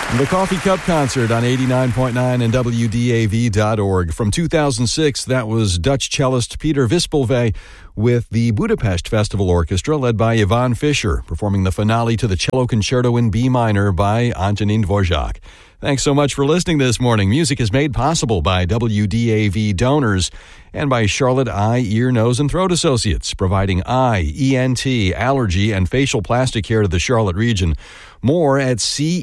The Coffee Cup Concert on 89.9 and WDAV.org. From 2006, that was Dutch cellist Peter Wispelwey with the Budapest Festival Orchestra, led by Yvonne Fischer, performing the finale to the Cello Concerto in B minor by Antonin Dvorak. Thanks so much for listening this morning. Music is made possible by WDAV donors and by Charlotte Eye, Ear, Nose, and Throat Associates, providing eye, ENT, allergy, and facial plastic care to the Charlotte region. More at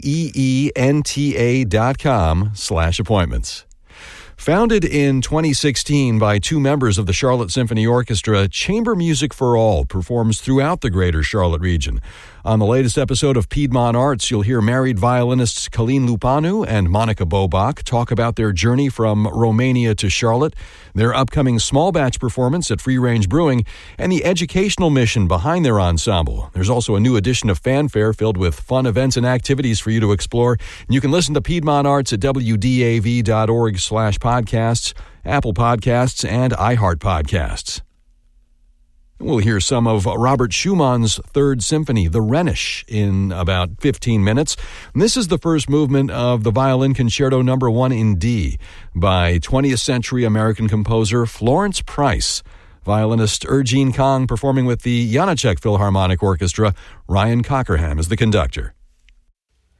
ceenta.com/appointments. Founded in 2016 by two members of the Charlotte Symphony Orchestra, Chamber Music for All performs throughout the greater Charlotte region. On the latest episode of Piedmont Arts, you'll hear married violinists Colleen Lupanu and Monica Bobach talk about their journey from Romania to Charlotte, their upcoming small batch performance at Free Range Brewing, and the educational mission behind their ensemble. There's also a new edition of Fanfare filled with fun events and activities for you to explore. And you can listen to Piedmont Arts at WDAV.org/podcasts, Apple Podcasts, and iHeart Podcasts. We'll hear some of Robert Schumann's Third Symphony, the Rhenish, in about 15 minutes. And this is the first movement of the Violin Concerto No. 1 in D by 20th century American composer Florence Price. Violinist Ergene Kong performing with the Janáček Philharmonic Orchestra. Ryan Cockerham is the conductor.